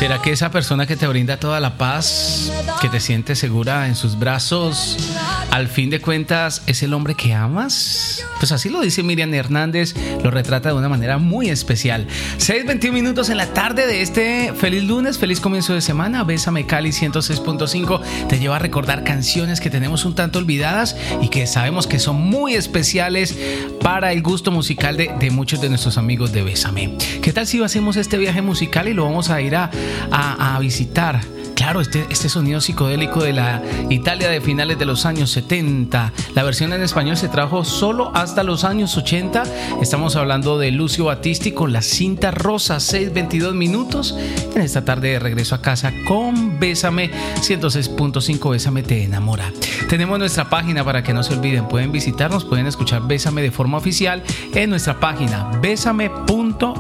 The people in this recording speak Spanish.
¿Será que esa persona que te brinda toda la paz, que te siente segura en sus brazos, al fin de cuentas es el hombre que amas? Pues así lo dice Miriam Hernández, lo retrata de una manera muy especial. 6:21 minutos en la tarde de este feliz lunes, feliz comienzo de semana. Bésame Cali 106.5 te lleva a recordar canciones que tenemos un tanto olvidadas y que sabemos que son muy especiales para el gusto musical de muchos de nuestros amigos de Bésame. ¿Qué tal si hacemos este viaje musical y lo vamos a ir a visitar? Claro, este sonido psicodélico de la Italia de finales de los años 70. La versión en español se trajo solo hasta los años 80. Estamos hablando de Lucio Battisti con La Cinta Rosa. 6:22 minutos en esta tarde de regreso a casa con Bésame 106.5. Bésame te enamora. Tenemos nuestra página para que no se olviden. Pueden visitarnos, pueden escuchar Bésame de forma oficial en nuestra página bésame.com.